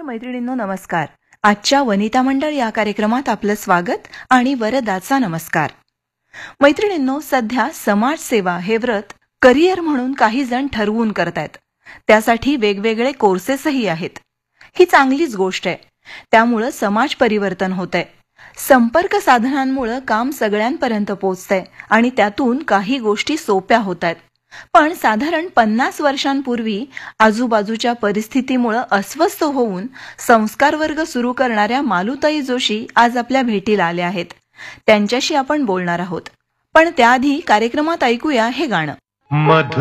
मैत्रिणींनो नमस्कार. आजच्या वनिता मंडळ या कार्यक्रमात आपलं स्वागत आणि वरदाचा नमस्कार. मैत्रिणींनो, सध्या समाजसेवा हे व्रत करिअर म्हणून काही जण ठरवून करतायत. त्यासाठी वेगवेगळे कोर्सेसही आहेत. ही चांगलीच गोष्ट आहे. त्यामुळे समाज परिवर्तन होतंय. संपर्क साधनांमुळे काम सगळ्यांपर्यंत पोहोचतंय आणि त्यातून काही गोष्टी सोप्या होतायत. पण साधारण 50 वर्षांपूर्वी आजूबाजूच्या परिस्थितीमुळे अस्वस्थ होऊन संस्कार वर्ग सुरू करणाऱ्या मालुताई जोशी आज आपल्या भेटीला आल्या आहेत. त्यांच्याशी आपण बोलणार आहोत. पण त्याआधी कार्यक्रमात ऐकूया हे गाणं.